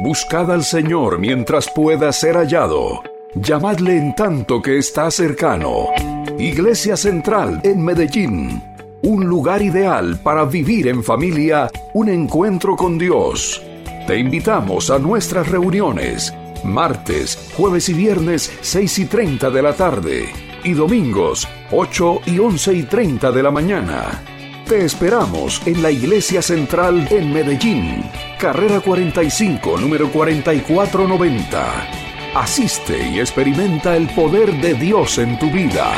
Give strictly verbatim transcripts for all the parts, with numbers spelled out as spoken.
Buscad al Señor mientras pueda ser hallado. Llamadle en tanto que está cercano. Iglesia Central en Medellín. Un lugar ideal para vivir en familia, un encuentro con Dios. Te invitamos a nuestras reuniones. Martes, jueves y viernes, seis y treinta de la tarde. Y domingos, ocho y once y treinta de la mañana. Te esperamos en la Iglesia Central en Medellín. Carrera cuarenta y cinco, número cuarenta y cuatro noventa. Asiste y experimenta el poder de Dios en tu vida.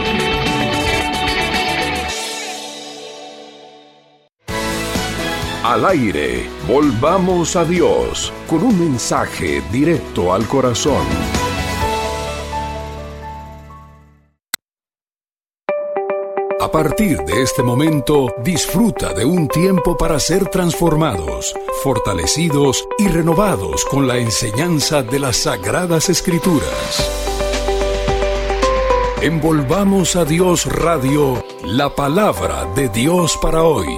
Al aire, volvamos a Dios con un mensaje directo al corazón. A partir de este momento, disfruta de un tiempo para ser transformados, fortalecidos y renovados con la enseñanza de las Sagradas Escrituras. Envolvamos a Dios Radio, la palabra de Dios para hoy.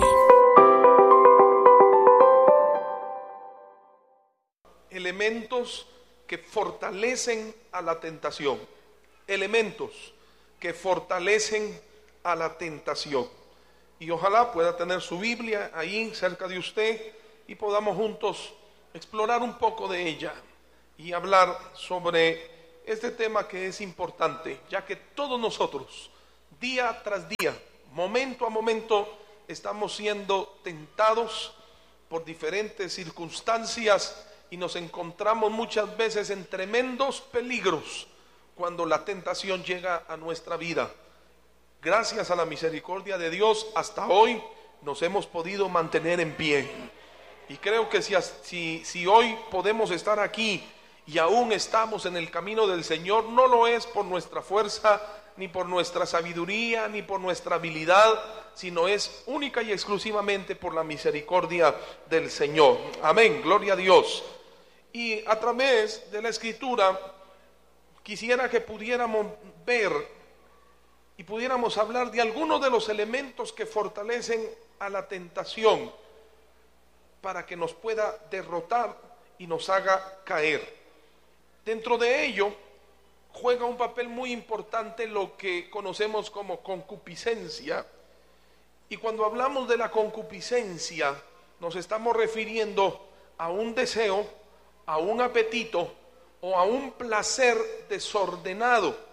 Elementos que fortalecen a la tentación. Elementos que fortalecen a la tentación. Y ojalá pueda tener su Biblia ahí cerca de usted y podamos juntos explorar un poco de ella y hablar sobre este tema que es importante, ya que todos nosotros, día tras día, momento a momento, estamos siendo tentados por diferentes circunstancias y nos encontramos muchas veces en tremendos peligros cuando la tentación llega a nuestra vida. Gracias a la misericordia de Dios, hasta hoy nos hemos podido mantener en pie. Y creo que si, si, si hoy podemos estar aquí y aún estamos en el camino del Señor, no lo es por nuestra fuerza, ni por nuestra sabiduría, ni por nuestra habilidad, sino es única y exclusivamente por la misericordia del Señor. Amén, gloria a Dios. Y a través de la Escritura quisiera que pudiéramos ver y pudiéramos hablar de algunos de los elementos que fortalecen a la tentación para que nos pueda derrotar y nos haga caer. Dentro de ello juega un papel muy importante lo que conocemos como concupiscencia. Y cuando hablamos de la concupiscencia, nos estamos refiriendo a un deseo, a un apetito o a un placer desordenado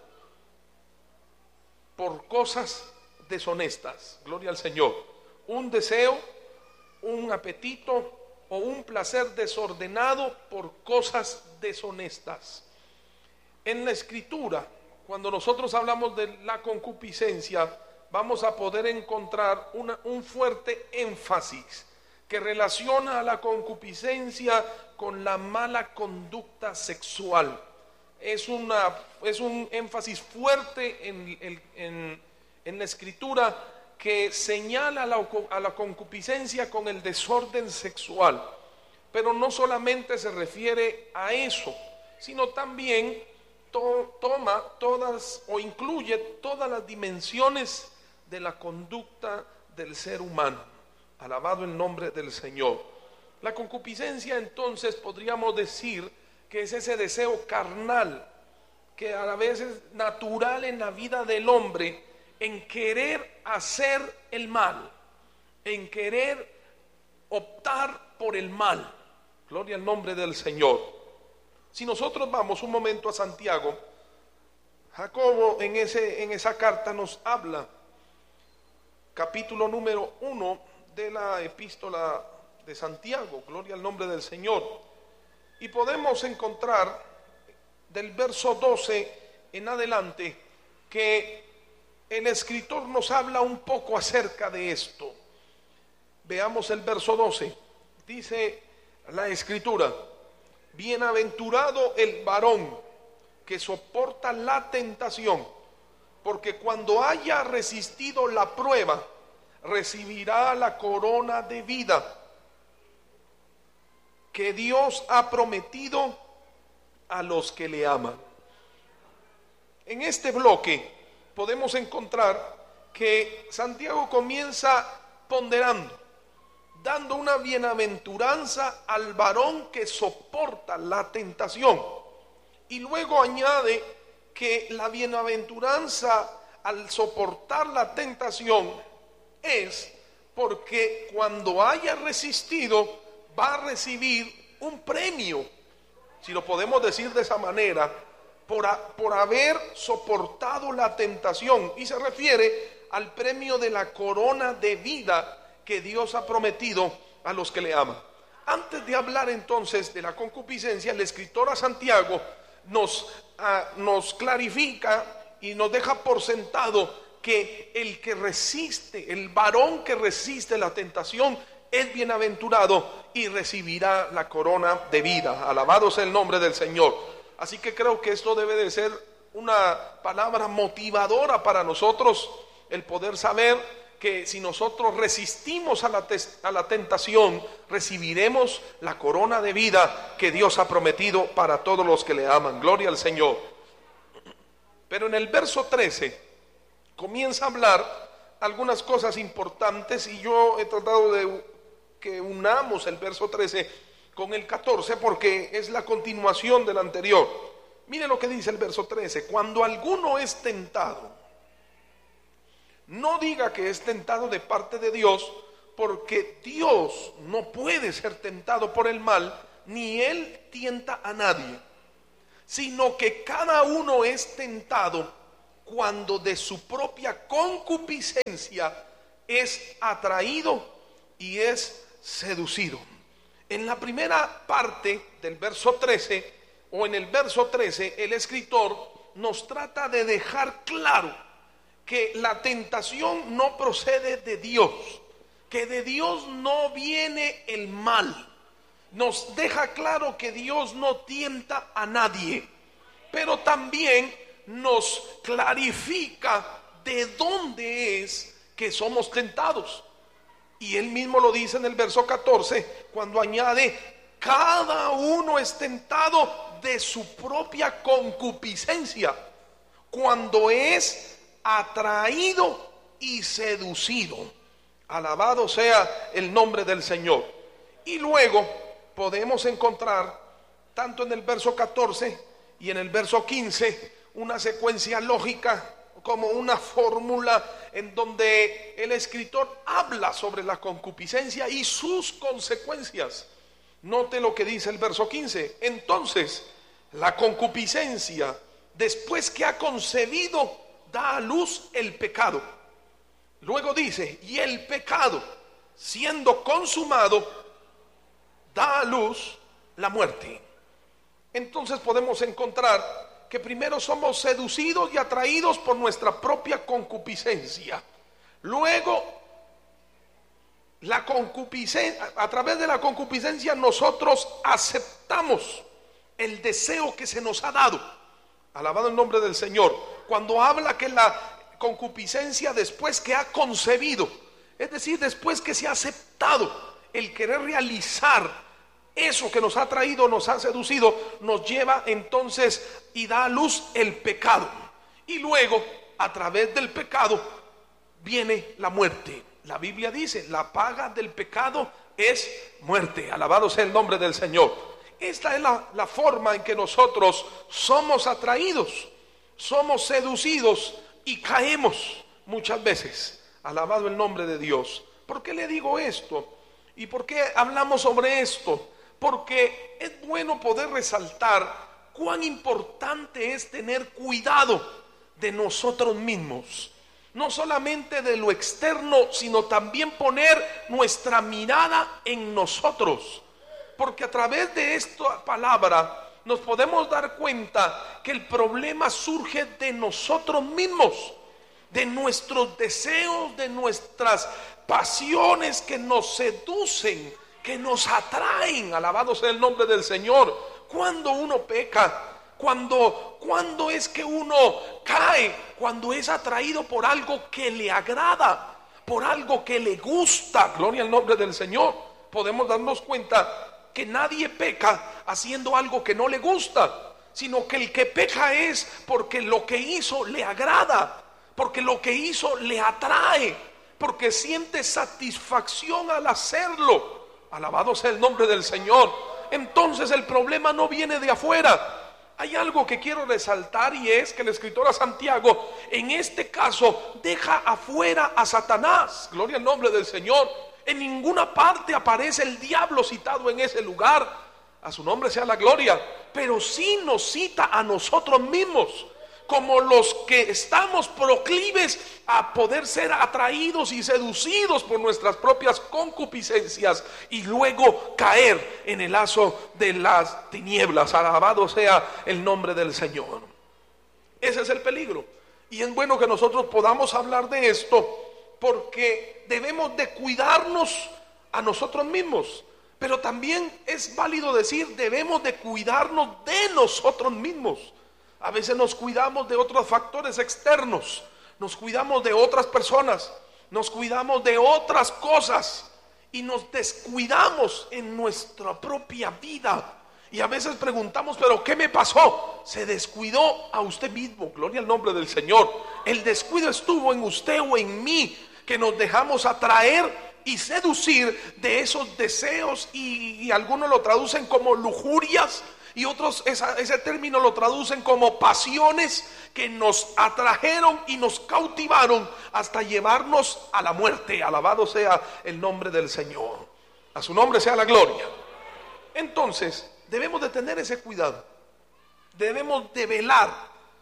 por cosas deshonestas. Gloria al Señor. Un deseo, un apetito o un placer desordenado por cosas deshonestas. En la Escritura, cuando nosotros hablamos de la concupiscencia, vamos a poder encontrar una, un fuerte énfasis que relaciona a la concupiscencia con la mala conducta sexual. Es, una, es un énfasis fuerte en, en, en, en la Escritura que señala a la, a la concupiscencia con el desorden sexual. Pero no solamente se refiere a eso, sino también to, toma todas o incluye todas las dimensiones de la conducta del ser humano. Alabado el nombre del Señor. La concupiscencia, entonces, podríamos decir que es ese deseo carnal que a la vez es natural en la vida del hombre, en querer hacer el mal, en querer optar por el mal. Gloria al nombre del Señor. Si nosotros vamos un momento a Santiago, Jacobo en, ese, en esa carta nos habla, capítulo número uno de la epístola de Santiago, gloria al nombre del Señor. Y podemos encontrar del verso doce en adelante que el escritor nos habla un poco acerca de esto. Veamos el verso doce. Dice la Escritura: bienaventurado el varón que soporta la tentación, porque cuando haya resistido la prueba, recibirá la corona de vida que Dios ha prometido a los que le aman. En este bloque podemos encontrar que Santiago comienza ponderando, dando una bienaventuranza al varón que soporta la tentación. Y luego añade que la bienaventuranza al soportar la tentación es porque cuando haya resistido va a recibir un premio, si lo podemos decir de esa manera, por, a, por haber soportado la tentación, y se refiere al premio de la corona de vida que Dios ha prometido a los que le aman. Antes de hablar entonces de la concupiscencia, el escritor a Santiago nos, uh, nos clarifica y nos deja por sentado que el que resiste, el varón que resiste la tentación es bienaventurado y recibirá la corona de vida. Alabado sea el nombre del Señor. Así que creo que esto debe de ser una palabra motivadora para nosotros, el poder saber que si nosotros resistimos a la, a la tentación, recibiremos la corona de vida que Dios ha prometido para todos los que le aman. Gloria al Señor. Pero en el verso trece comienza a hablar algunas cosas importantes, y yo he tratado de que unamos el verso trece con el catorce porque es la continuación del anterior. Mire lo que dice el verso trece: cuando alguno es tentado, no diga que es tentado de parte de Dios, porque Dios no puede ser tentado por el mal, ni Él tienta a nadie, sino que cada uno es tentado cuando de su propia concupiscencia es atraído y es seducido. En la primera parte del verso trece, o en el verso trece, el escritor nos trata de dejar claro que la tentación no procede de Dios, que de Dios no viene el mal. Nos deja claro que Dios no tienta a nadie, pero también nos clarifica de dónde es que somos tentados. Y él mismo lo dice en el verso catorce, cuando añade: cada uno es tentado de su propia concupiscencia, cuando es atraído y seducido. Alabado sea el nombre del Señor. Y luego podemos encontrar, tanto en el verso catorce y en el verso quince, una secuencia lógica, como una fórmula en donde el escritor habla sobre la concupiscencia y sus consecuencias. Note lo que dice el verso quince: entonces la concupiscencia, después que ha concebido, da a luz el pecado. Luego dice: y el pecado, siendo consumado, da a luz la muerte. Entonces podemos encontrar que primero somos seducidos y atraídos por nuestra propia concupiscencia. Luego, la concupiscencia, a través de la concupiscencia nosotros aceptamos el deseo que se nos ha dado. Alabado el nombre del Señor. Cuando habla que la concupiscencia, después que ha concebido, es decir, después que se ha aceptado el querer realizar eso que nos ha traído, nos ha seducido, nos lleva entonces y da a luz el pecado. Y luego, a través del pecado, viene la muerte. La Biblia dice: la paga del pecado es muerte. Alabado sea el nombre del Señor. Esta es la, la forma en que nosotros somos atraídos, somos seducidos y caemos muchas veces. Alabado el nombre de Dios. ¿Por qué le digo esto? ¿Y por qué hablamos sobre esto? Porque es bueno poder resaltar cuán importante es tener cuidado de nosotros mismos. No solamente de lo externo, sino también poner nuestra mirada en nosotros. Porque a través de esta palabra nos podemos dar cuenta que el problema surge de nosotros mismos, de nuestros deseos, de nuestras pasiones que nos seducen, que nos atraen. Alabado sea el nombre del Señor. Cuando uno peca, cuando, cuando es que uno cae, cuando es atraído por algo que le agrada, por algo que le gusta. Gloria al nombre del Señor. Podemos darnos cuenta que nadie peca haciendo algo que no le gusta, sino que el que peca es porque lo que hizo le agrada, porque lo que hizo le atrae. porque siente satisfacción al hacerlo. Alabado sea el nombre del Señor. Entonces el problema no viene de afuera. Hay algo que quiero resaltar, y es que el escritor a Santiago en este caso deja afuera a Satanás. Gloria al nombre del Señor. En ninguna parte aparece el diablo citado en ese lugar. A su nombre sea la gloria. Pero sí nos cita a nosotros mismos como los que estamos proclives a poder ser atraídos y seducidos por nuestras propias concupiscencias y luego caer en el lazo de las tinieblas. Alabado sea el nombre del Señor. Ese es el peligro, y es bueno que nosotros podamos hablar de esto, porque debemos de cuidarnos a nosotros mismos, pero también es válido decir debemos de cuidarnos de nosotros mismos. A veces nos cuidamos de otros factores externos, nos cuidamos de otras personas, nos cuidamos de otras cosas y nos descuidamos en nuestra propia vida. Y a veces preguntamos, ¿pero qué me pasó? Se descuidó a usted mismo, gloria al nombre del Señor. El descuido estuvo en usted o en mí, que nos dejamos atraer y seducir de esos deseos, y, y algunos lo traducen como lujurias, y otros esa, ese término lo traducen como pasiones que nos atrajeron y nos cautivaron hasta llevarnos a la muerte. Alabado sea el nombre del Señor. A su nombre sea la gloria. Entonces debemos de tener ese cuidado. Debemos de velar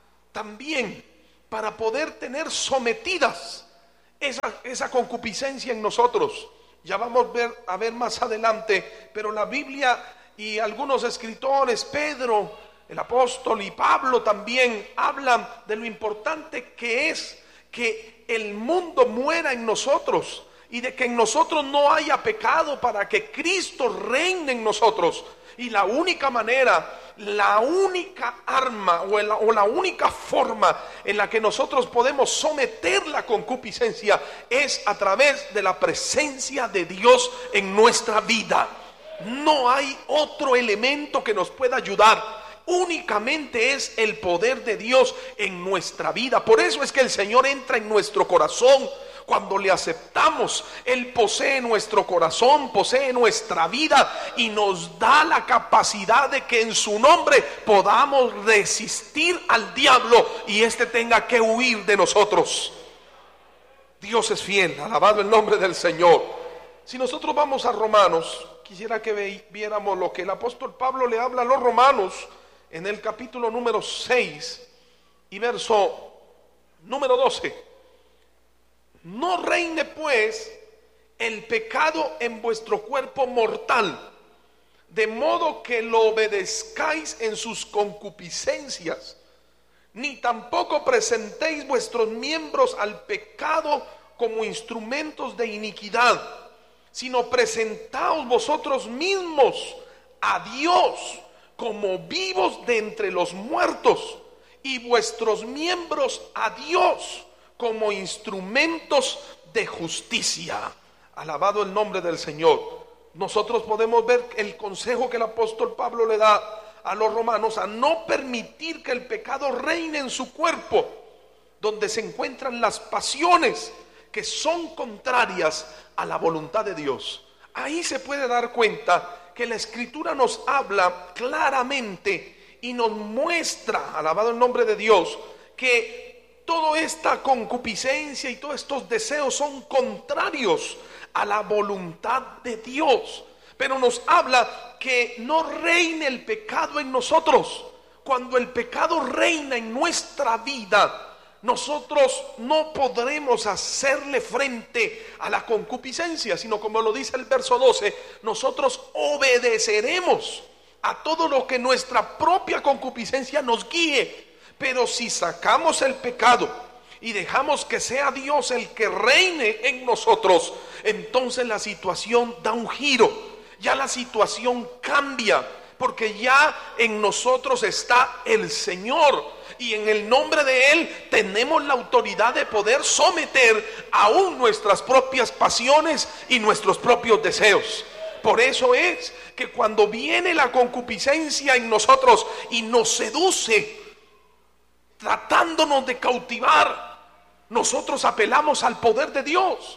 también para poder tener sometidas esa, esa concupiscencia en nosotros. Ya vamos a ver, a ver más adelante, pero la Biblia y algunos escritores, Pedro, el apóstol, y Pablo también hablan de lo importante que es que el mundo muera en nosotros y de que en nosotros no haya pecado para que Cristo reine en nosotros. Y la única manera, la única arma o la, o la única forma en la que nosotros podemos someter la concupiscencia es a través de la presencia de Dios en nuestra vida. No hay otro elemento que nos pueda ayudar. Únicamente es el poder de Dios en nuestra vida. Por eso es que el Señor entra en nuestro corazón. Cuando le aceptamos, Él posee nuestro corazón, posee nuestra vida y nos da la capacidad de que en su nombre podamos resistir al diablo y éste tenga que huir de nosotros. Dios es fiel, alabado el nombre del Señor. Si nosotros vamos a Romanos, quisiera que viéramos lo que el apóstol Pablo le habla a los romanos en el capítulo número seis y verso número doce. No reine pues el pecado en vuestro cuerpo mortal, de modo que lo obedezcáis en sus concupiscencias, ni tampoco presentéis vuestros miembros al pecado como instrumentos de iniquidad, sino presentaos vosotros mismos a Dios como vivos de entre los muertos, y vuestros miembros a Dios como instrumentos de justicia. Alabado el nombre del Señor. Nosotros podemos ver el consejo que el apóstol Pablo le da a los romanos a no permitir que el pecado reine en su cuerpo, donde se encuentran las pasiones que son contrarias a la voluntad de Dios. Ahí se puede dar cuenta que la Escritura nos habla claramente y nos muestra, alabado el nombre de Dios, que toda esta concupiscencia y todos estos deseos son contrarios a la voluntad de Dios. Pero nos habla que no reine el pecado en nosotros. Cuando el pecado reina en nuestra vida, nosotros no podremos hacerle frente a la concupiscencia, sino como lo dice el verso doce, nosotros obedeceremos a todo lo que nuestra propia concupiscencia nos guíe. Pero si sacamos el pecado y dejamos que sea Dios el que reine en nosotros, entonces la situación da un giro. Ya la situación cambia, porque ya en nosotros está el Señor, y en el nombre de Él tenemos la autoridad de poder someter aún nuestras propias pasiones y nuestros propios deseos. Por eso es que cuando viene la concupiscencia en nosotros y nos seduce, tratándonos de cautivar, nosotros apelamos al poder de Dios.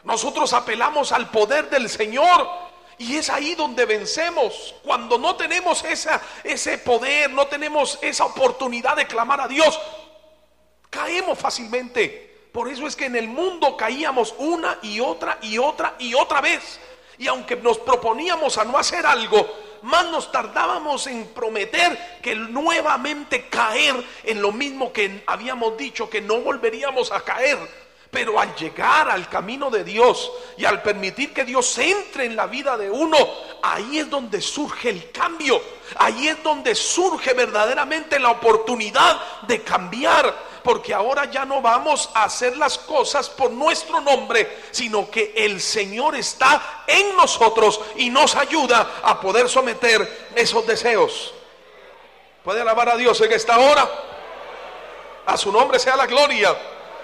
Nosotros apelamos al poder del Señor y es ahí donde vencemos. Cuando no tenemos esa, ese poder, no tenemos esa oportunidad de clamar a Dios, caemos fácilmente. Por eso es que en el mundo caíamos una y otra y otra y otra vez. Y aunque nos proponíamos a no hacer algo, más nos tardábamos en prometer que nuevamente caer en lo mismo que habíamos dicho, que no volveríamos a caer. Pero al llegar al camino de Dios y al permitir que Dios entre en la vida de uno, ahí es donde surge el cambio. Ahí es donde surge verdaderamente la oportunidad de cambiar. Porque ahora ya no vamos a hacer las cosas por nuestro nombre, sino que el Señor está en nosotros y nos ayuda a poder someter esos deseos. ¿Puede alabar a Dios en esta hora? A su nombre sea la gloria.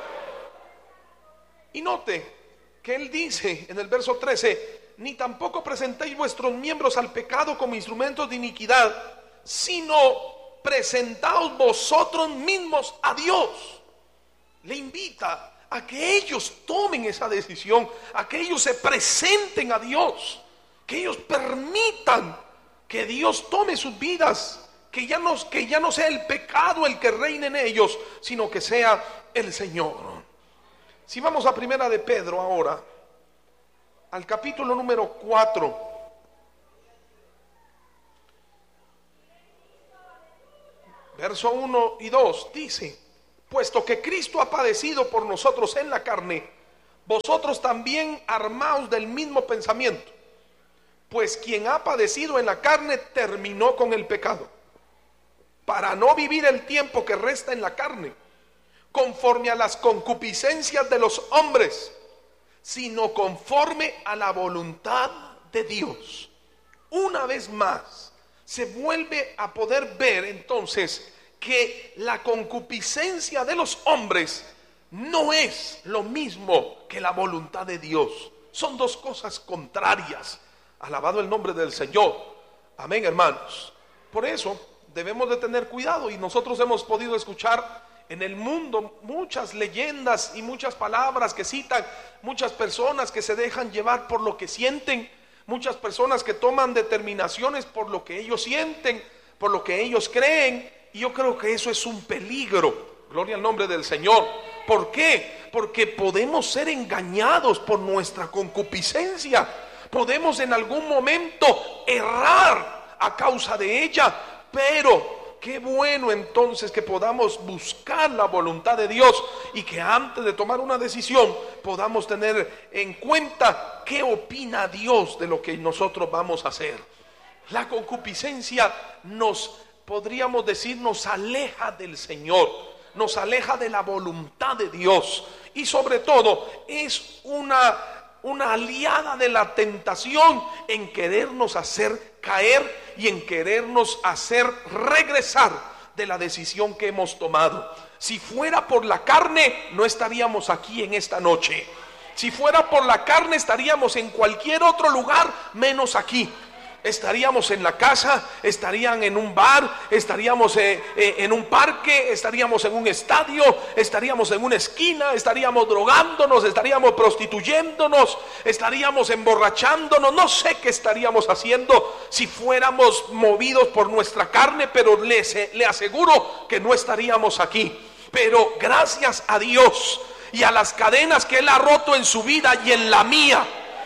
Y note que Él dice en el verso trece: ni tampoco presentéis vuestros miembros al pecado como instrumentos de iniquidad, sino presentaos vosotros mismos a Dios. Le invita a que ellos tomen esa decisión, a que ellos se presenten a Dios, que ellos permitan que Dios tome sus vidas, que ya no, que ya no sea el pecado el que reine en ellos, sino que sea el Señor. Si vamos a primera de Pedro ahora, al capítulo número cuatro, verso uno y dos, dice: puesto que Cristo ha padecido por nosotros en la carne, vosotros también armaos del mismo pensamiento. Pues quien ha padecido en la carne terminó con el pecado, para no vivir el tiempo que resta en la carne conforme a las concupiscencias de los hombres, sino conforme a la voluntad de Dios. Una vez más se vuelve a poder ver entonces que la concupiscencia de los hombres no es lo mismo que la voluntad de Dios. Son dos cosas contrarias. Alabado el nombre del Señor. Amén, hermanos. Por eso debemos de tener cuidado, y nosotros hemos podido escuchar en el mundo muchas leyendas y muchas palabras que citan muchas personas que se dejan llevar por lo que sienten, muchas personas que toman determinaciones por lo que ellos sienten, por lo que ellos creen, y yo creo que eso es un peligro. Gloria al nombre del Señor. ¿Por qué? Porque podemos ser engañados por nuestra concupiscencia, podemos en algún momento errar a causa de ella, pero qué bueno entonces que podamos buscar la voluntad de Dios y que antes de tomar una decisión podamos tener en cuenta qué opina Dios de lo que nosotros vamos a hacer. La concupiscencia nos, podríamos decir, nos aleja del Señor, nos aleja de la voluntad de Dios, y sobre todo es una, una aliada de la tentación en querernos hacer caer y en querernos hacer regresar de la decisión que hemos tomado. Si fuera por la carne, no estaríamos aquí en esta noche. Si fuera por la carne, estaríamos en cualquier otro lugar menos aquí. Estaríamos en la casa, estarían en un bar, estaríamos eh, eh, en un parque, estaríamos en un estadio, estaríamos en una esquina, estaríamos drogándonos, estaríamos prostituyéndonos, estaríamos emborrachándonos. No sé qué estaríamos haciendo si fuéramos movidos por nuestra carne, pero le, le aseguro que no estaríamos aquí. Pero gracias a Dios y a las cadenas que Él ha roto en su vida y en la mía,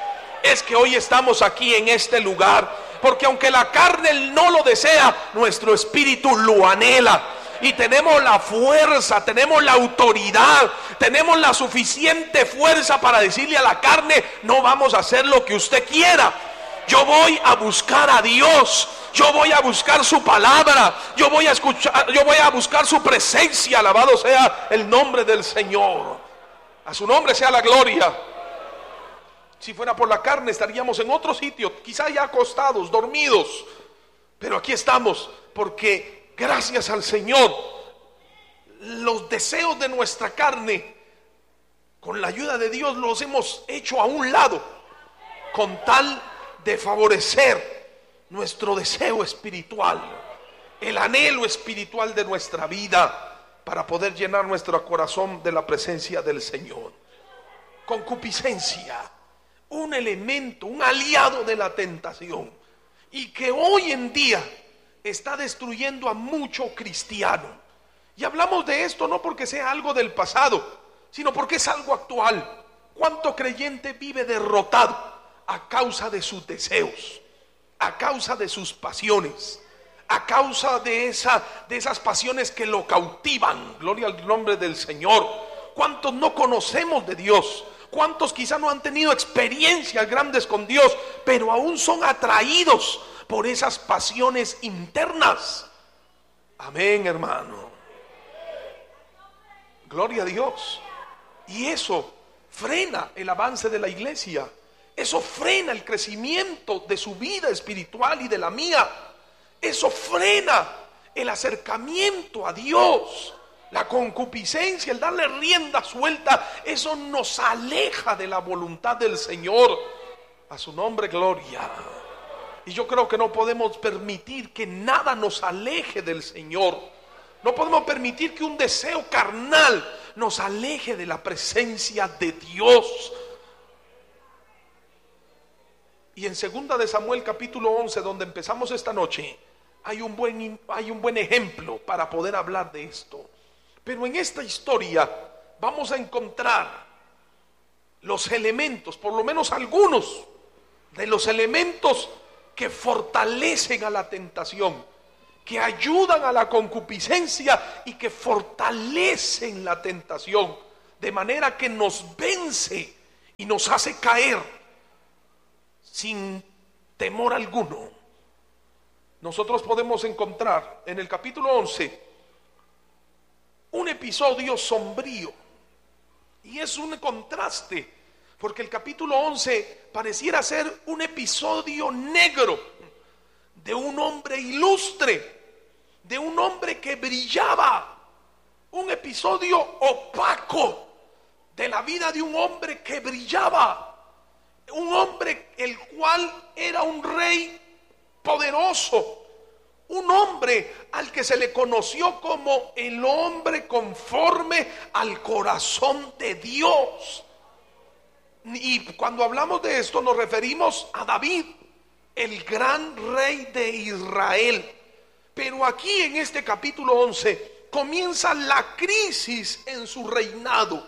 es que hoy estamos aquí en este lugar. Porque aunque la carne no lo desea, nuestro espíritu lo anhela. Y tenemos la fuerza, tenemos la autoridad, tenemos la suficiente fuerza para decirle a la carne: no vamos a hacer lo que usted quiera. Yo voy a buscar a Dios, yo voy a buscar su palabra, yo voy a escuchar, yo voy a buscar su presencia. Alabado sea el nombre del Señor. A su nombre sea la gloria. Si fuera por la carne, estaríamos en otro sitio, quizá ya acostados, dormidos. Pero aquí estamos porque gracias al Señor, los deseos de nuestra carne, con la ayuda de Dios, los hemos hecho a un lado, con tal de favorecer nuestro deseo espiritual, el anhelo espiritual de nuestra vida, para poder llenar nuestro corazón de la presencia del Señor. concupiscencia, un elemento, un aliado de la tentación, y que hoy en día está destruyendo a mucho cristiano. Y hablamos de esto no porque sea algo del pasado, sino porque es algo actual. ¿Cuánto creyente vive derrotado a causa de sus deseos, a causa de sus pasiones, a causa de, esa, de esas pasiones que lo cautivan? Gloria al nombre del Señor. ¿Cuántos no conocemos de Dios? ¿Cuántos quizá no han tenido experiencias grandes con Dios, pero aún son atraídos por esas pasiones internas? Amén, hermano. Gloria a Dios. Y eso frena el avance de la iglesia. Eso frena el crecimiento de su vida espiritual y de la mía. Eso frena el acercamiento a Dios. La concupiscencia, el darle rienda suelta, eso nos aleja de la voluntad del Señor. A su nombre, gloria. Y yo creo que no podemos permitir que nada nos aleje del Señor. No podemos permitir que un deseo carnal nos aleje de la presencia de Dios. Y en segunda de Samuel capítulo once, donde empezamos esta noche, hay un buen, hay un buen ejemplo para poder hablar de esto. Pero en esta historia vamos a encontrar los elementos, por lo menos algunos de los elementos que fortalecen a la tentación, que ayudan a la concupiscencia y que fortalecen la tentación, de manera que nos vence y nos hace caer sin temor alguno. Nosotros podemos encontrar en el capítulo once un episodio sombrío, y es un contraste, porque el capítulo once pareciera ser un episodio negro de un hombre ilustre, de un hombre que brillaba, un episodio opaco de la vida de un hombre que brillaba, un hombre el cual era un rey poderoso, un hombre al que se le conoció como el hombre conforme al corazón de Dios. Y cuando hablamos de esto nos referimos a David, el gran rey de Israel. Pero aquí en este capítulo once comienza la crisis en su reinado.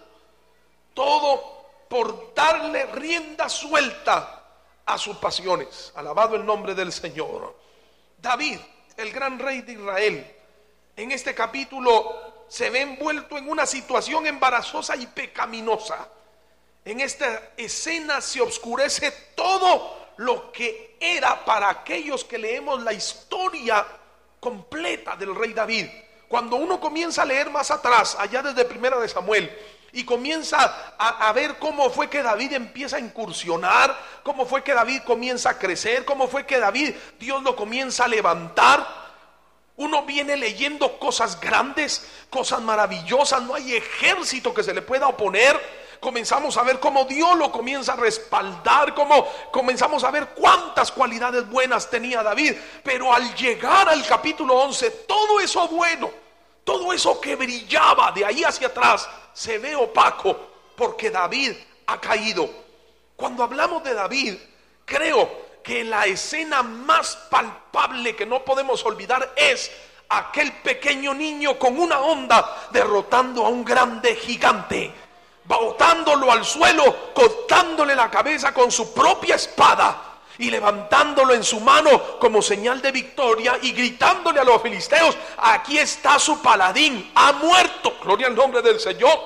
Todo por darle rienda suelta a sus pasiones. Alabado el nombre del Señor. David, el gran rey de Israel, en este capítulo se ve envuelto en una situación embarazosa y pecaminosa. En esta escena se oscurece todo lo que era para aquellos que leemos la historia completa del rey David. Cuando uno comienza a leer más atrás, allá desde primera de Samuel, y comienza a, a ver cómo fue que David empieza a incursionar, cómo fue que David comienza a crecer, cómo fue que David, Dios lo comienza a levantar. Uno viene leyendo cosas grandes, cosas maravillosas, no hay ejército que se le pueda oponer. Comenzamos a ver cómo Dios lo comienza a respaldar, cómo comenzamos a ver cuántas cualidades buenas tenía David. Pero al llegar al capítulo once, todo eso bueno, todo eso que brillaba de ahí hacia atrás, se ve opaco, porque David ha caído. Cuando hablamos de David, creo que la escena más palpable que no podemos olvidar es aquel pequeño niño con una honda derrotando a un grande gigante, botándolo al suelo, cortándole la cabeza con su propia espada y levantándolo en su mano como señal de victoria y gritándole a los filisteos: aquí está su paladín, ha muerto. Gloria al nombre del Señor.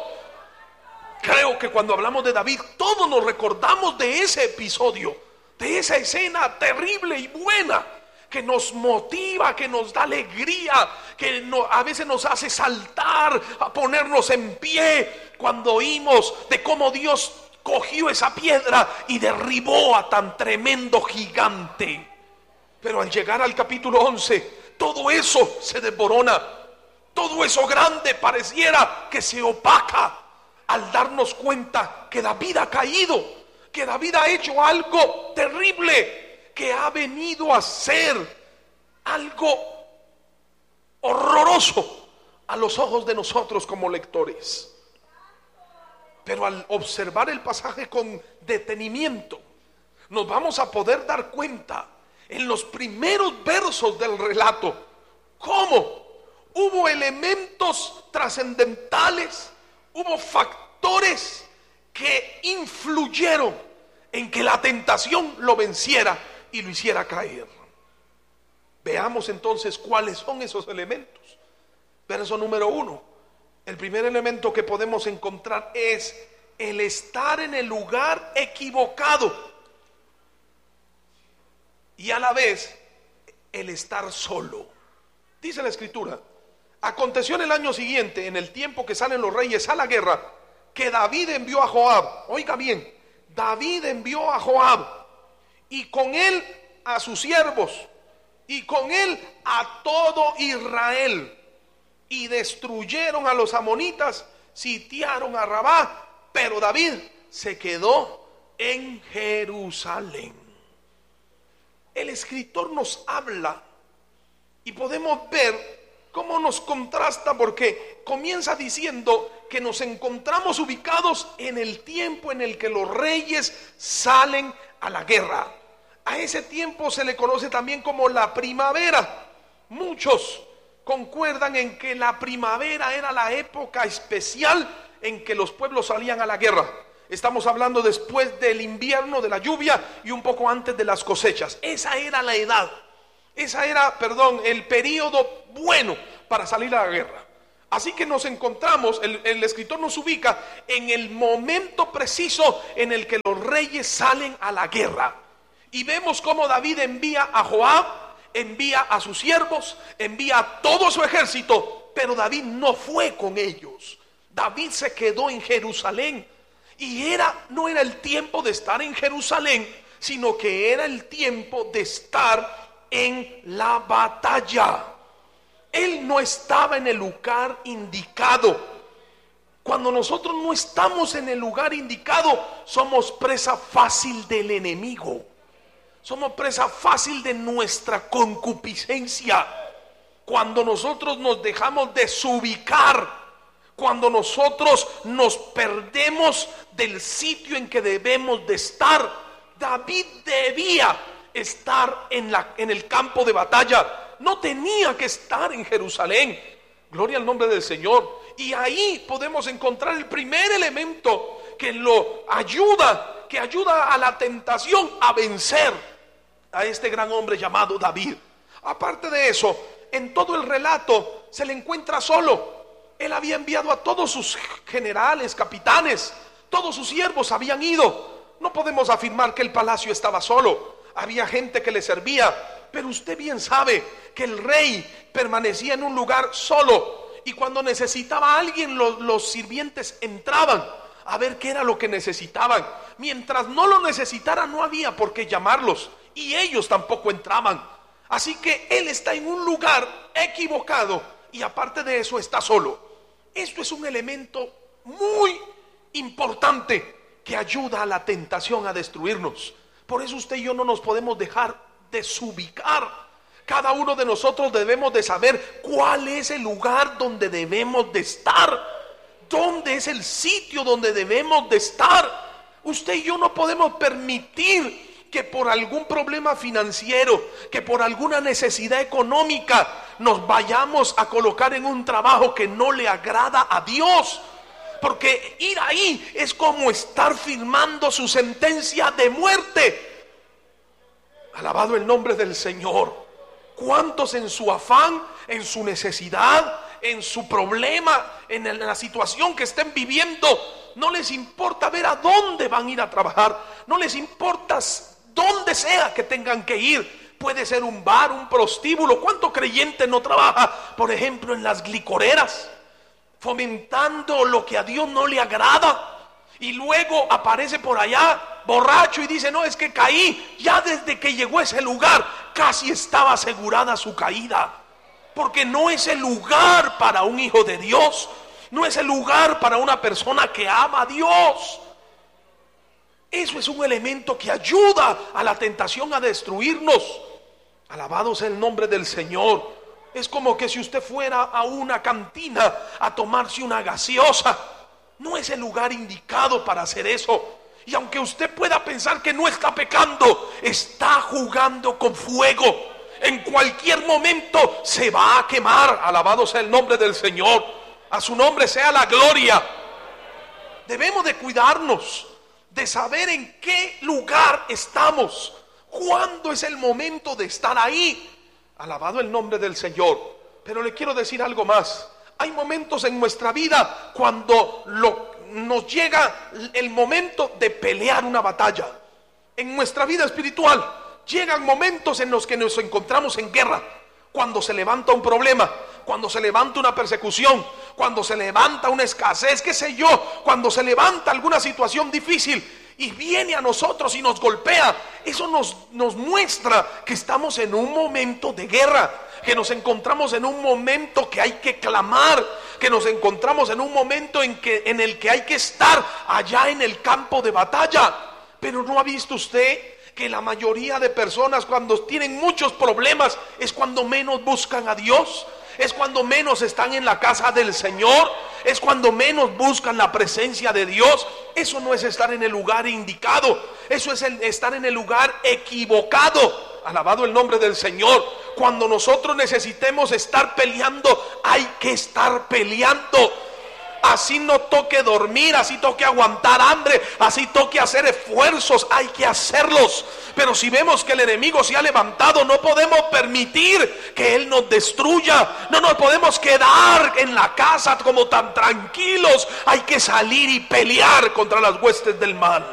Creo que cuando hablamos de David, todos nos recordamos de ese episodio, de esa escena terrible y buena, que nos motiva, que nos da alegría, que no, a veces nos hace saltar, a ponernos en pie, cuando oímos de cómo Dios cogió esa piedra y derribó a tan tremendo gigante. Pero al llegar al capítulo once, todo eso se desborona, todo eso grande pareciera que se opaca al darnos cuenta que David ha caído, que David ha hecho algo terrible, que ha venido a ser algo horroroso a los ojos de nosotros como lectores. Pero al observar el pasaje con detenimiento, nos vamos a poder dar cuenta en los primeros versos del relato cómo hubo elementos trascendentales, hubo factores que influyeron en que la tentación lo venciera y lo hiciera caer. Veamos entonces cuáles son esos elementos. Verso número uno. El primer elemento que podemos encontrar es el estar en el lugar equivocado y a la vez el estar solo. Dice la escritura: aconteció en el año siguiente, en el tiempo que salen los reyes a la guerra, que David envió a Joab. Oiga bien, David envió a Joab y con él a sus siervos y con él a todo Israel, y destruyeron a los amonitas, sitiaron a Rabá, pero David se quedó en Jerusalén. El escritor nos habla y podemos ver cómo nos contrasta, porque comienza diciendo que nos encontramos ubicados en el tiempo en el que los reyes salen a la guerra. A ese tiempo se le conoce también como la primavera. Muchos concuerdan en que la primavera era la época especial en que los pueblos salían a la guerra. Estamos hablando después del invierno, de la lluvia, y un poco antes de las cosechas. Esa era la edad, esa era, perdón, el periodo bueno para salir a la guerra. Así que nos encontramos, el, el escritor nos ubica en el momento preciso en el que los reyes salen a la guerra. Y vemos cómo David envía a Joab, envía a sus siervos, envía a todo su ejército, pero David no fue con ellos. David se quedó en Jerusalén, y era, no era el tiempo de estar en Jerusalén, sino que era el tiempo de estar en la batalla. Él no estaba en el lugar indicado. Cuando nosotros no estamos en el lugar indicado, somos presa fácil del enemigo. Somos presa fácil de nuestra concupiscencia. Cuando nosotros nos dejamos desubicar, cuando nosotros nos perdemos del sitio en que debemos de estar. David debía estar en, la, en el campo de batalla. No tenía que estar en Jerusalén. Gloria al nombre del Señor. Y ahí podemos encontrar el primer elemento que lo ayuda, que ayuda a la tentación a vencer a este gran hombre llamado David. Aparte de eso, en todo el relato se le encuentra solo. Él había enviado a todos sus generales, capitanes, todos sus siervos habían ido. No podemos afirmar que el palacio estaba solo. Había gente que le servía, pero usted bien sabe que el rey permanecía en un lugar solo, y cuando necesitaba a alguien, los, los sirvientes entraban a ver qué era lo que necesitaban. Mientras no lo necesitaran, no había por qué llamarlos, y ellos tampoco entraban. Así que él está en un lugar equivocado, y aparte de eso está solo. Esto es un elemento muy importante que ayuda a la tentación a destruirnos. Por eso usted y yo no nos podemos dejar desubicar. Cada uno de nosotros debemos de saber cuál es el lugar donde debemos de estar, dónde es el sitio donde debemos de estar. Usted y yo no podemos permitir que por algún problema financiero, que por alguna necesidad económica, nos vayamos a colocar en un trabajo que no le agrada a Dios. Porque ir ahí es como estar firmando su sentencia de muerte. Alabado el nombre del Señor. ¿Cuántos en su afán, en su necesidad, en su problema, en la situación que estén viviendo, no les importa ver a dónde van a ir a trabajar? No les importa donde sea que tengan que ir. Puede ser un bar, un prostíbulo. ¿Cuánto creyente no trabaja, por ejemplo, en las glicoreras, fomentando lo que a Dios no le agrada? Y luego aparece por allá borracho y dice: no, es que caí. Ya desde que llegó a ese lugar casi estaba asegurada su caída, porque no es el lugar para un hijo de Dios, no es el lugar para una persona que ama a Dios. Eso es un elemento que ayuda a la tentación a destruirnos. Alabado sea el nombre del Señor. Es como que si usted fuera a una cantina a tomarse una gaseosa. no es el lugar indicado para hacer eso. Y aunque usted pueda pensar que no está pecando, está jugando con fuego. En cualquier momento se va a quemar. Alabado sea el nombre del Señor. A su nombre sea la gloria. Debemos de cuidarnos, de saber en qué lugar estamos, cuándo es el momento de estar ahí. Alabado el nombre del Señor. Pero le quiero decir algo más. Hay momentos en nuestra vida cuando lo nos llega el momento de pelear una batalla. En nuestra vida espiritual llegan momentos en los que nos encontramos en guerra. Cuando se levanta un problema, cuando se levanta una persecución, cuando se levanta una escasez, qué sé yo, cuando se levanta alguna situación difícil y viene a nosotros y nos golpea. Eso nos, nos muestra que estamos en un momento de guerra, que nos encontramos en un momento que hay que clamar, que nos encontramos en un momento en, que, en el que hay que estar allá en el campo de batalla. Pero ¿no ha visto usted que la mayoría de personas, cuando tienen muchos problemas, es cuando menos buscan a Dios? Es cuando menos están en la casa del Señor, es cuando menos buscan la presencia de Dios. Eso no es estar en el lugar indicado, eso es el estar en el lugar equivocado. Alabado el nombre del Señor. Cuando nosotros necesitemos estar peleando, hay que estar peleando. Así no toque dormir, así toque aguantar hambre, así toque hacer esfuerzos, hay que hacerlos. Pero si vemos que el enemigo se ha levantado, no podemos permitir que él nos destruya. No nos podemos quedar en la casa como tan tranquilos. Hay que salir y pelear contra las huestes del mal.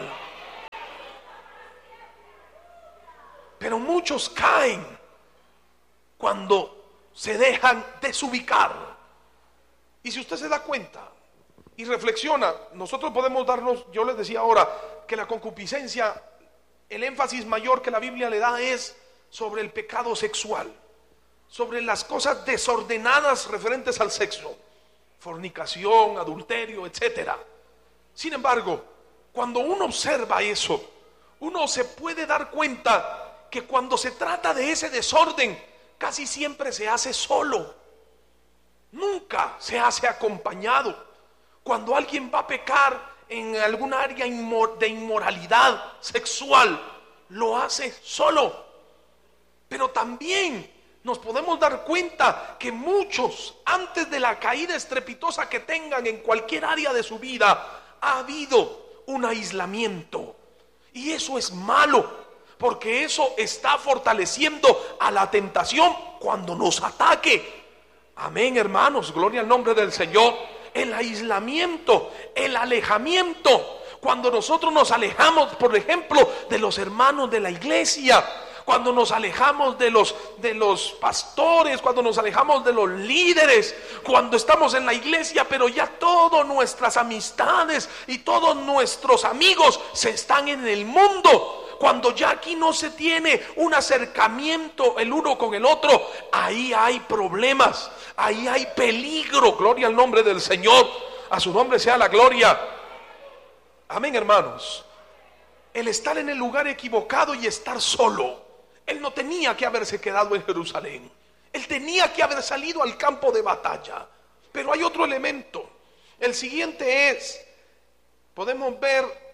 Pero muchos caen cuando se dejan desubicar. Y si usted se da cuenta y reflexiona, nosotros podemos darnos, yo les decía ahora, que la concupiscencia, el énfasis mayor que la Biblia le da es sobre el pecado sexual, sobre las cosas desordenadas referentes al sexo, fornicación, adulterio, etcétera. Sin embargo, cuando uno observa eso, uno se puede dar cuenta que cuando se trata de ese desorden, casi siempre se hace solo, nunca se hace acompañado. Cuando alguien va a pecar en algún área de inmoralidad sexual, lo hace solo. Pero también nos podemos dar cuenta que muchos, antes de la caída estrepitosa que tengan en cualquier área de su vida, ha habido un aislamiento. Y eso es malo, porque eso está fortaleciendo a la tentación cuando nos ataque. Amén, hermanos, gloria al nombre del Señor. El aislamiento, el alejamiento, cuando nosotros nos alejamos, por ejemplo, de los hermanos de la iglesia, cuando nos alejamos de los, de los pastores, cuando nos alejamos de los líderes, cuando estamos en la iglesia, pero ya todas nuestras amistades y todos nuestros amigos se están en el mundo. Cuando ya aquí no se tiene un acercamiento el uno con el otro, ahí hay problemas, ahí hay peligro. Gloria al nombre del Señor, a su nombre sea la gloria. Amén, hermanos. El estar en el lugar equivocado y estar solo. Él no tenía que haberse quedado en Jerusalén, él tenía que haber salido al campo de batalla. Pero hay otro elemento. El siguiente es, podemos ver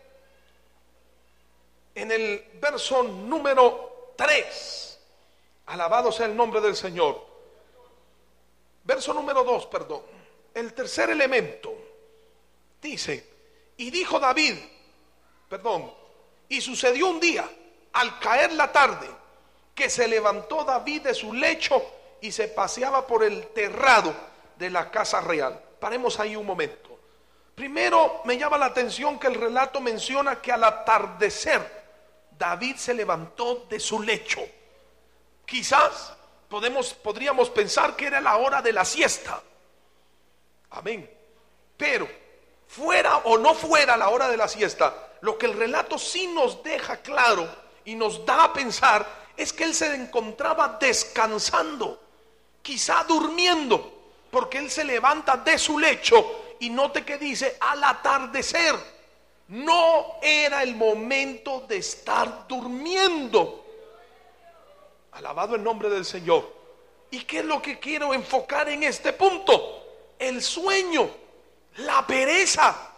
en el verso número tres, alabado sea el nombre del Señor. Verso número dos, perdón. El tercer elemento dice: y dijo David, perdón, y sucedió un día, al caer la tarde, que se levantó David de su lecho y se paseaba por el terrado de la casa real. Paremos ahí un momento. Primero me llama la atención que el relato menciona que al atardecer David se levantó de su lecho. Quizás podemos, podríamos pensar que era la hora de la siesta. Amén. Pero fuera o no fuera la hora de la siesta, lo que el relato sí nos deja claro y nos da a pensar es que él se encontraba descansando, quizá durmiendo, porque él se levanta de su lecho y note que dice al atardecer. No era el momento de estar durmiendo. Alabado el nombre del Señor. ¿Y qué es lo que quiero enfocar en este punto? El sueño, la pereza,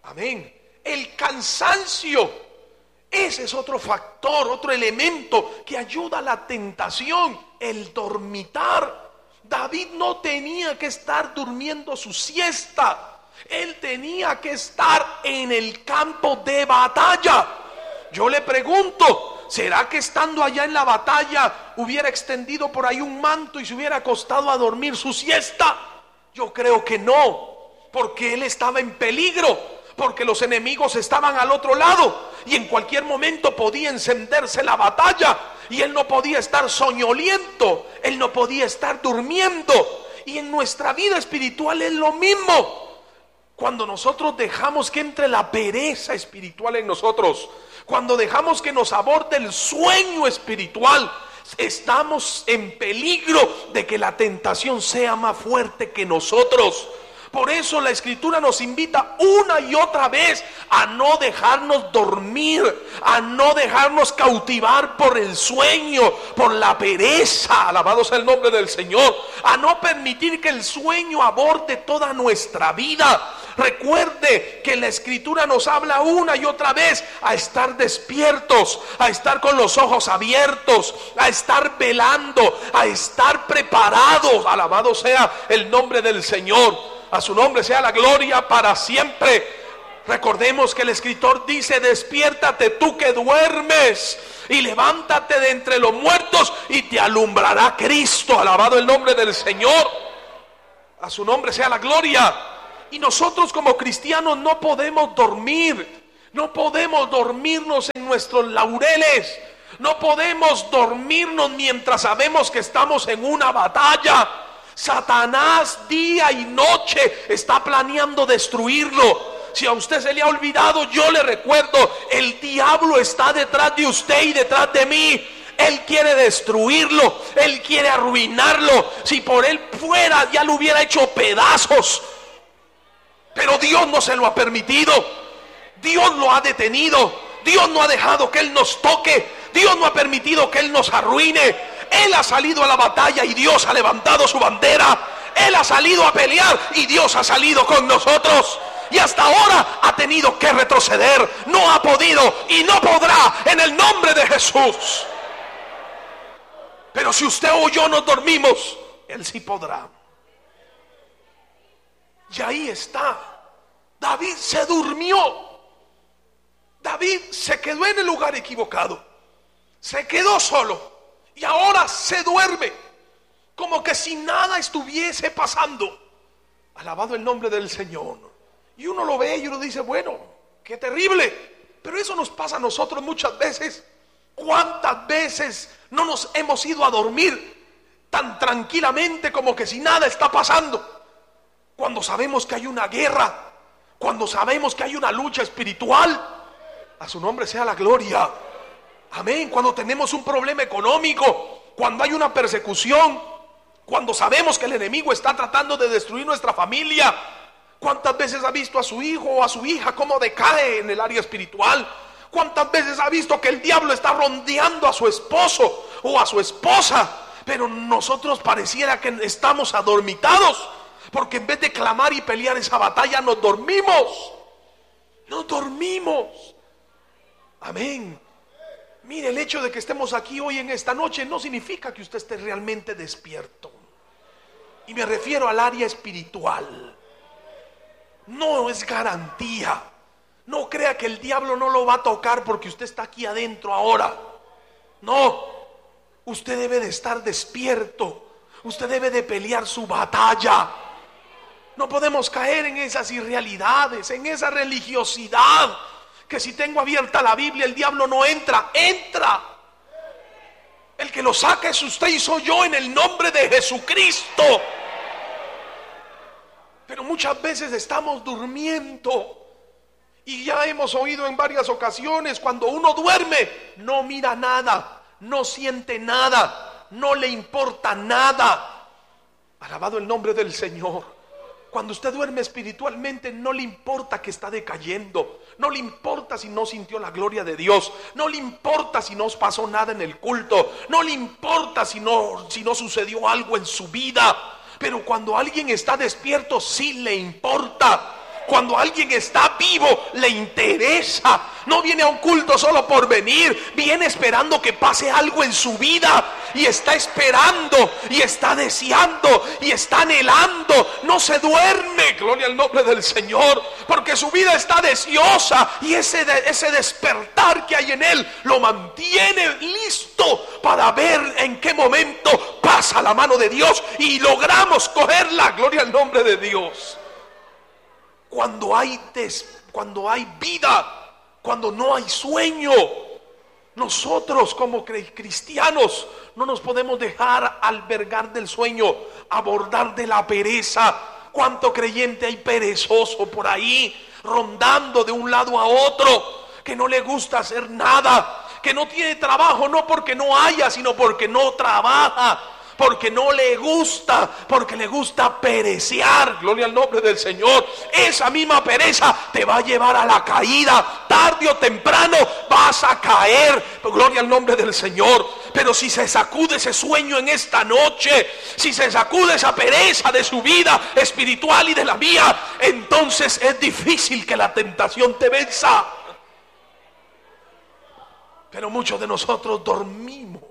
Amén. El cansancio, ese es otro factor, otro elemento que ayuda a la tentación, el dormitar. David no tenía que estar durmiendo su siesta, él tenía que estar en el campo de batalla. Yo le pregunto, ¿será que estando allá en la batalla hubiera extendido por ahí un manto y se hubiera acostado a dormir su siesta? Yo creo que no, porque él estaba en peligro, porque los enemigos estaban al otro lado y en cualquier momento podía encenderse la batalla y él no podía estar soñoliento, él no podía estar durmiendo. Y en nuestra vida espiritual es lo mismo. Cuando nosotros dejamos que entre la pereza espiritual en nosotros, cuando dejamos que nos aborde el sueño espiritual, estamos en peligro de que la tentación sea más fuerte que nosotros. Por eso la Escritura nos invita una y otra vez a no dejarnos dormir, a no dejarnos cautivar por el sueño, por la pereza, alabado sea el nombre del Señor, a no permitir que el sueño aborde toda nuestra vida. Recuerde que la Escritura nos habla una y otra vez a estar despiertos, a estar con los ojos abiertos, a estar velando, a estar preparados. Alabado sea el nombre del Señor. A su nombre sea la gloria para siempre. Recordemos que el escritor dice: despiértate tú que duermes y levántate de entre los muertos y te alumbrará Cristo. Alabado el nombre del Señor. A su nombre sea la gloria. Y nosotros como cristianos no podemos dormir, no podemos dormirnos en nuestros laureles, no podemos dormirnos mientras sabemos que estamos en una batalla. Satanás día y noche está planeando destruirlo. Si a usted se le ha olvidado, yo le recuerdo: el diablo está detrás de usted y detrás de mí. Él quiere destruirlo, él quiere arruinarlo. Si por él fuera, ya lo hubiera hecho pedazos. Pero Dios no se lo ha permitido. Dios lo ha detenido. Dios no ha dejado que él nos toque. Dios no ha permitido que él nos arruine. Él ha salido a la batalla y Dios ha levantado su bandera. Él ha salido a pelear y Dios ha salido con nosotros. Y hasta ahora ha tenido que retroceder. No ha podido y no podrá en el nombre de Jesús. Pero si usted o yo nos dormimos, Él sí podrá. Y ahí está. David se durmió. David se quedó en el lugar equivocado. Se quedó solo. Y ahora se duerme, como que si nada estuviese pasando. Alabado el nombre del Señor. Y uno lo ve y uno dice: bueno, qué terrible. Pero eso nos pasa a nosotros muchas veces. ¿Cuántas veces no nos hemos ido a dormir tan tranquilamente como que si nada está pasando? Cuando sabemos que hay una guerra, cuando sabemos que hay una lucha espiritual. A su nombre sea la gloria. Amén. Cuando tenemos un problema económico, cuando hay una persecución, cuando sabemos que el enemigo está tratando de destruir nuestra familia. ¿Cuántas veces ha visto a su hijo o a su hija cómo decae en el área espiritual? ¿Cuántas veces ha visto que el diablo está rondeando a su esposo o a su esposa? Pero nosotros pareciera que estamos adormitados, porque en vez de clamar y pelear esa batalla, nos dormimos. Nos dormimos. Amén. Mire, el hecho de que estemos aquí hoy en esta noche no significa que usted esté realmente despierto. Y me refiero al área espiritual. No es garantía. No crea que el diablo no lo va a tocar porque usted está aquí adentro ahora. No. Usted debe de estar despierto. Usted debe de pelear su batalla. No podemos caer en esas irrealidades, en esa religiosidad, que si tengo abierta la Biblia el diablo no entra. Entra. El que lo saca es usted y soy yo, en el nombre de Jesucristo. Pero muchas veces estamos durmiendo. Y ya hemos oído en varias ocasiones: cuando uno duerme, no mira nada, no siente nada, no le importa nada. Alabado el nombre del Señor. Cuando usted duerme espiritualmente, no le importa que está decayendo, no le importa si no sintió la gloria de Dios, no le importa si no pasó nada en el culto, no le importa si no, si no sucedió algo en su vida. Pero cuando alguien está despierto, sí le importa. Cuando alguien está vivo, le interesa. No viene a un culto solo por venir, viene esperando que pase algo en su vida. Y está esperando, y está deseando, y está anhelando. No se duerme, gloria al nombre del Señor, porque su vida está deseosa. Y ese, de, ese despertar que hay en él lo mantiene listo para ver en qué momento pasa la mano de Dios y logramos cogerla, gloria al nombre de Dios. Cuando hay, des, cuando hay vida, cuando no hay sueño, nosotros como cristianos no nos podemos dejar albergar del sueño, abordar de la pereza. ¿Cuánto creyente hay perezoso por ahí, rondando de un lado a otro, que no le gusta hacer nada, que no tiene trabajo, no porque no haya, sino porque no trabaja, porque no le gusta, porque le gusta perecear? Gloria al nombre del Señor. Esa misma pereza te va a llevar a la caída. Tarde o temprano vas a caer. Gloria al nombre del Señor. Pero si se sacude ese sueño en esta noche, si se sacude esa pereza de su vida espiritual y de la mía, entonces es difícil que la tentación te venza. Pero muchos de nosotros dormimos.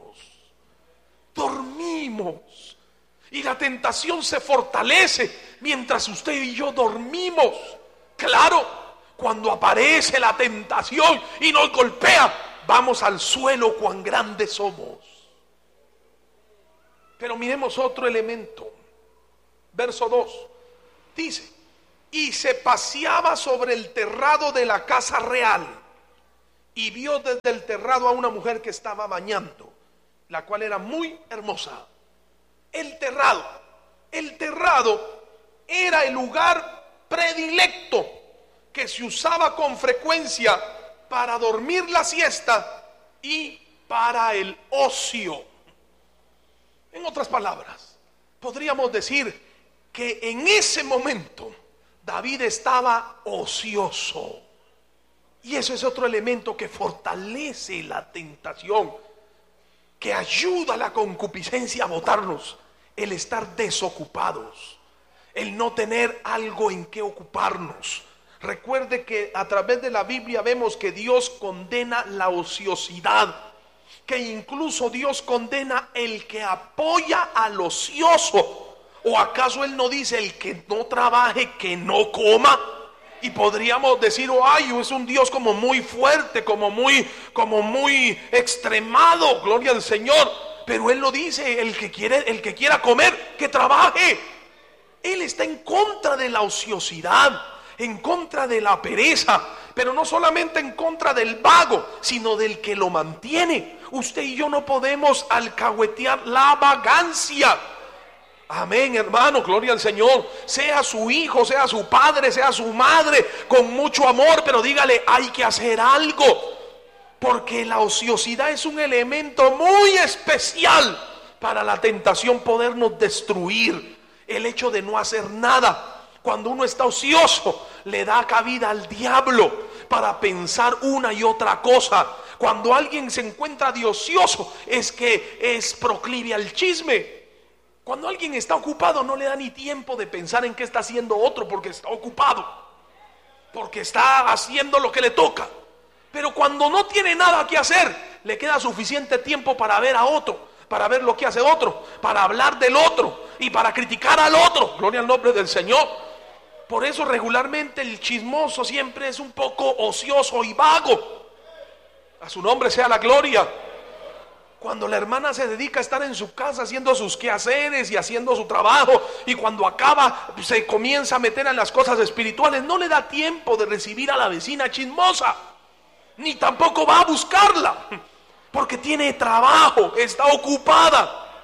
Dormimos y la tentación se fortalece mientras usted y yo dormimos. Claro, cuando aparece la tentación y nos golpea, vamos al suelo, cuán grandes somos. Pero miremos otro elemento. Verso dos dice: y se paseaba sobre el terrado de la casa real, y vio desde el terrado a una mujer que estaba bañando, la cual era muy hermosa. El terrado, el terrado era el lugar predilecto que se usaba con frecuencia para dormir la siesta y para el ocio. En otras palabras, podríamos decir que en ese momento David estaba ocioso. Y eso es otro elemento que fortalece la tentación, que ayuda a la concupiscencia a botarnos: el estar desocupados, el no tener algo en que ocuparnos. Recuerde que a través de la Biblia vemos que Dios condena la ociosidad, que incluso Dios condena el que apoya al ocioso. ¿O acaso Él no dice: el que no trabaje, que no coma? Y podríamos decir: oh, ay, es un Dios como muy fuerte, como muy, como muy extremado, gloria al Señor. Pero Él no dice: el que quiere, el que quiera comer, que trabaje. Él está en contra de la ociosidad, en contra de la pereza, pero no solamente en contra del vago, sino del que lo mantiene. Usted y yo no podemos alcahuetear la vagancia. Amén, hermano, gloria al Señor. Sea su hijo, sea su padre, sea su madre, con mucho amor, pero dígale: hay que hacer algo. Porque la ociosidad es un elemento muy especial para la tentación podernos destruir. El hecho de no hacer nada. Cuando uno está ocioso, le da cabida al diablo para pensar una y otra cosa. Cuando alguien se encuentra de ocioso, es que es proclive al chisme. Cuando alguien está ocupado, no le da ni tiempo de pensar en qué está haciendo otro, porque está ocupado, porque está haciendo lo que le toca. Pero cuando no tiene nada que hacer, le queda suficiente tiempo para ver a otro, para ver lo que hace otro, para hablar del otro y para criticar al otro. Gloria al nombre del Señor. Por eso regularmente el chismoso siempre es un poco ocioso y vago. A su nombre sea la gloria. Cuando la hermana se dedica a estar en su casa haciendo sus quehaceres y haciendo su trabajo, y cuando acaba se comienza a meter en las cosas espirituales, no le da tiempo de recibir a la vecina chismosa, ni tampoco va a buscarla, porque tiene trabajo, está ocupada.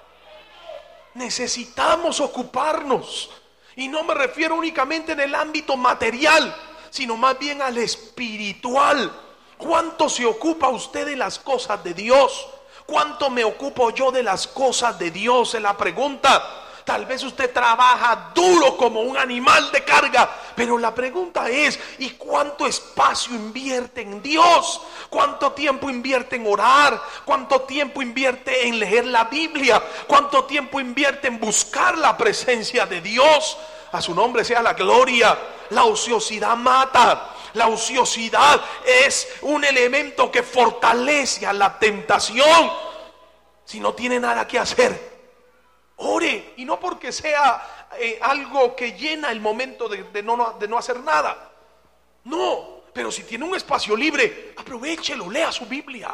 Necesitamos ocuparnos, y no me refiero únicamente en el ámbito material, sino más bien al espiritual. ¿Cuánto se ocupa usted de las cosas de Dios? ¿Cuánto me ocupo yo de las cosas de Dios? Es la pregunta. Tal vez usted trabaja duro como un animal de carga, pero la pregunta es: ¿y cuánto espacio invierte en Dios? ¿Cuánto tiempo invierte en orar? ¿Cuánto tiempo invierte en leer la Biblia? ¿Cuánto tiempo invierte en buscar la presencia de Dios? A su nombre sea la gloria. La ociosidad mata. La ociosidad es un elemento que fortalece a la tentación. Si no tiene nada que hacer, ore. Y no porque sea eh, algo que llena el momento de, de, no, de no hacer nada. No, pero si tiene un espacio libre, aprovéchelo, lea su Biblia,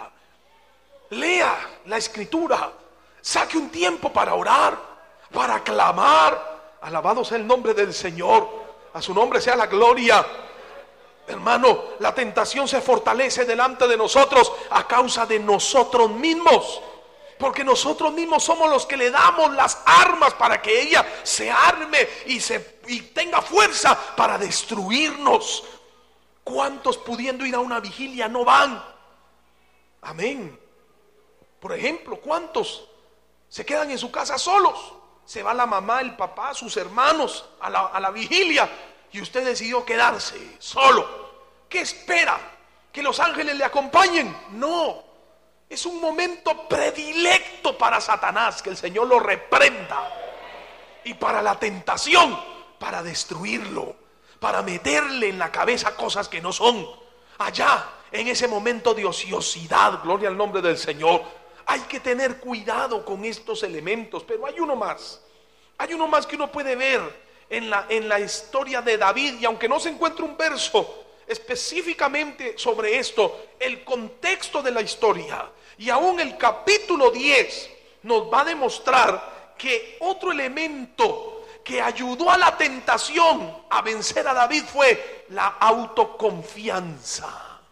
lea la Escritura, saque un tiempo para orar, para clamar. Alabado sea el nombre del Señor, a su nombre sea la gloria. Hermano, la tentación se fortalece delante de nosotros a causa de nosotros mismos, porque nosotros mismos somos los que le damos las armas para que ella se arme y, se, y tenga fuerza para destruirnos. ¿Cuántos pudiendo ir a una vigilia no van? Amén. Por ejemplo, ¿cuántos se quedan en su casa solos? Se va la mamá, el papá, sus hermanos a la, a la vigilia, y usted decidió quedarse solo. ¿Qué espera? ¿Que los ángeles le acompañen? No. Es un momento predilecto para Satanás, que el Señor lo reprenda. Y para la tentación, para destruirlo, para meterle en la cabeza cosas que no son. Allá, en ese momento de ociosidad, gloria al nombre del Señor, hay que tener cuidado con estos elementos. Pero hay uno más. Hay uno más que uno puede ver en la, en la historia de David. Y aunque no se encuentre un verso específicamente sobre esto, el contexto de la historia y aún el capítulo diez nos va a demostrar que otro elemento que ayudó a la tentación a vencer a David fue la autoconfianza.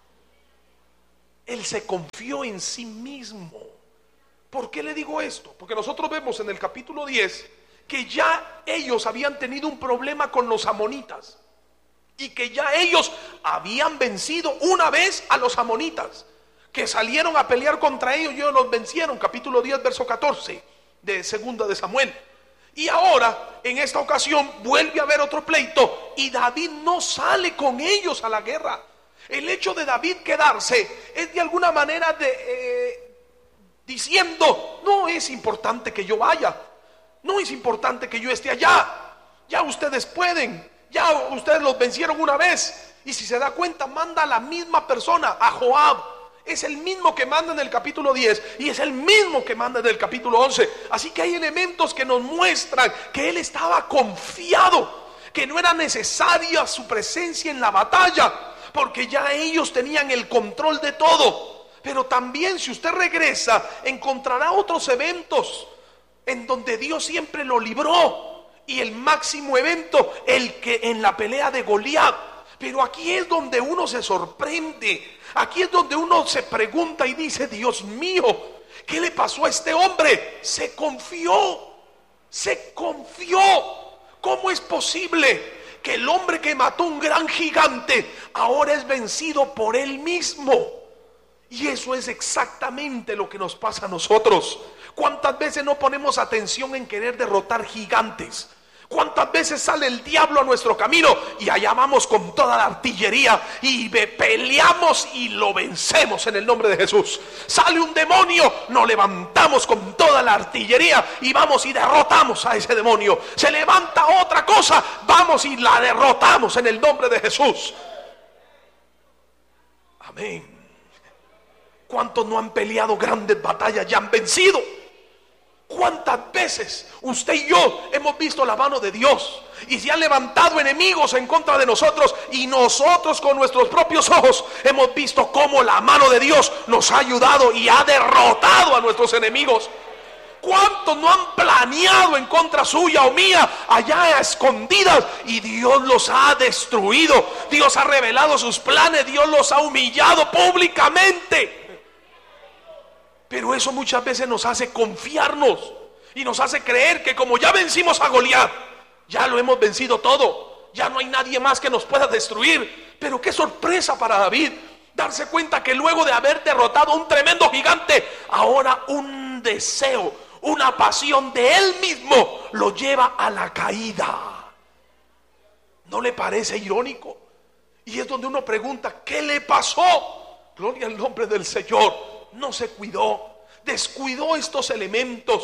Él se confió en sí mismo. ¿Por qué le digo esto? Porque nosotros vemos en el capítulo diez que ya ellos habían tenido un problema con los amonitas y que ya ellos habían vencido una vez a los amonitas, que salieron a pelear contra ellos y ellos los vencieron. Capítulo diez, verso catorce de segunda de Samuel. Y ahora, en esta ocasión, vuelve a haber otro pleito y David no sale con ellos a la guerra. El hecho de David quedarse es de alguna manera de, eh, diciendo, no es importante que yo vaya, no es importante que yo esté allá, ya ustedes pueden, ya ustedes los vencieron una vez. Y si se da cuenta, manda a la misma persona, a Joab. Es el mismo que manda en el capítulo diez y es el mismo que manda en el capítulo once. Así que hay elementos que nos muestran que él estaba confiado, que no era necesaria su presencia en la batalla, porque ya ellos tenían el control de todo. Pero también, si usted regresa, encontrará otros eventos en donde Dios siempre lo libró, y el máximo evento, el que en la pelea de Goliat. Pero aquí es donde uno se sorprende, aquí es donde uno se pregunta y dice, Dios mío, ¿qué le pasó a este hombre? Se confió, se confió. ¿Cómo es posible que el hombre que mató un gran gigante ahora es vencido por él mismo? Y eso es exactamente lo que nos pasa a nosotros. ¿Cuántas veces no ponemos atención en querer derrotar gigantes? ¿Cuántas veces sale el diablo a nuestro camino y allá vamos con toda la artillería y peleamos y lo vencemos en el nombre de Jesús? Sale un demonio, nos levantamos con toda la artillería y vamos y derrotamos a ese demonio. Se levanta otra cosa, vamos y la derrotamos en el nombre de Jesús. Amén. ¿Cuántos no han peleado grandes batallas y han vencido? ¿Cuántas veces usted y yo hemos visto la mano de Dios y se han levantado enemigos en contra de nosotros, y nosotros con nuestros propios ojos hemos visto cómo la mano de Dios nos ha ayudado y ha derrotado a nuestros enemigos? ¿Cuántos no han planeado en contra suya o mía allá a escondidas y Dios los ha destruido? Dios ha revelado sus planes, Dios los ha humillado públicamente. Pero eso muchas veces nos hace confiarnos y nos hace creer que como ya vencimos a Goliat, ya lo hemos vencido todo, ya no hay nadie más que nos pueda destruir. Pero qué sorpresa para David darse cuenta que luego de haber derrotado a un tremendo gigante, ahora un deseo, una pasión de él mismo lo lleva a la caída. ¿No le parece irónico? Y es donde uno pregunta, ¿qué le pasó? Gloria al nombre del Señor. No se cuidó, descuidó estos elementos,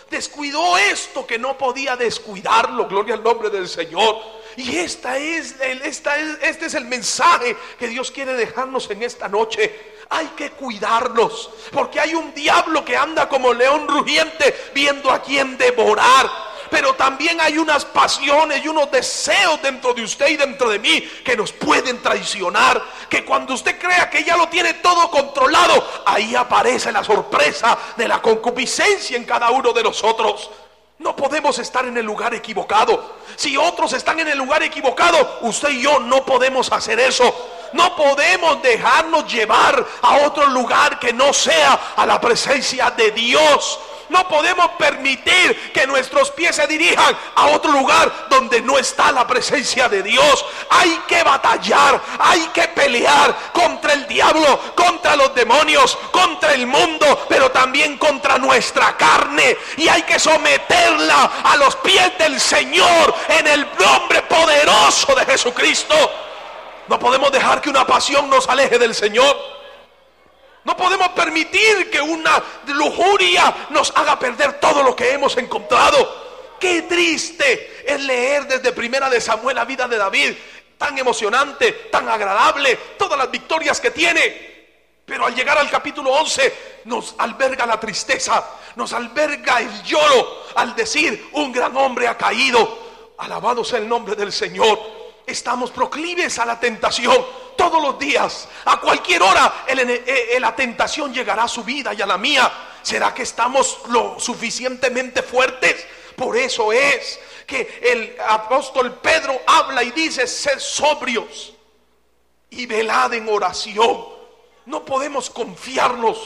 descuidó esto que no podía descuidarlo. Gloria al nombre del Señor. Y esta es, esta es, este es el mensaje que Dios quiere dejarnos en esta noche. Hay que cuidarnos, porque hay un diablo que anda como león rugiente viendo a quién devorar. Pero también hay unas pasiones y unos deseos dentro de usted y dentro de mí que nos pueden traicionar. Que cuando usted crea que ya lo tiene todo controlado, ahí aparece la sorpresa de la concupiscencia en cada uno de nosotros. No podemos estar en el lugar equivocado. Si otros están en el lugar equivocado, usted y yo no podemos hacer eso. No podemos dejarnos llevar a otro lugar que no sea a la presencia de Dios. No podemos permitir que nuestros pies se dirijan a otro lugar donde no está la presencia de Dios. Hay que batallar, hay que pelear contra el diablo, contra los demonios, contra el mundo, pero también contra nuestra carne. Y hay que someterla a los pies del Señor en el nombre poderoso de Jesucristo. No podemos dejar que una pasión nos aleje del Señor. No podemos permitir que una lujuria nos haga perder todo lo que hemos encontrado. Qué triste es leer desde Primera de Samuel la vida de David, tan emocionante, tan agradable, todas las victorias que tiene. Pero al llegar al capítulo once nos alberga la tristeza, nos alberga el lloro al decir: un gran hombre ha caído. Alabado sea el nombre del Señor. Estamos proclives a la tentación todos los días, a cualquier hora el, el, el, la tentación llegará a su vida y a la mía. ¿Será que estamos lo suficientemente fuertes? Por eso es que el apóstol Pedro habla y dice: sed sobrios y velad en oración. No podemos confiarnos